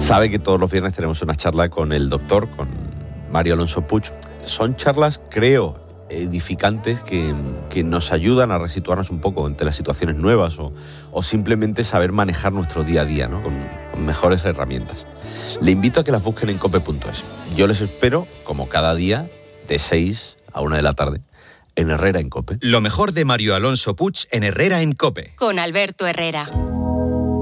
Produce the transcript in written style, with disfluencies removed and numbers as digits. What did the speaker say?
Sabe que todos los viernes tenemos una charla con el doctor, con Mario Alonso Puig. Son charlas, creo, edificantes que nos ayudan a resituarnos un poco ante las situaciones nuevas o simplemente saber manejar nuestro día a día, ¿no? con mejores herramientas. Le invito a que las busquen en cope.es. Yo les espero, como cada día, de 6 a 1 de la tarde, en Herrera en COPE. Lo mejor de Mario Alonso Puig en Herrera en COPE. Con Alberto Herrera.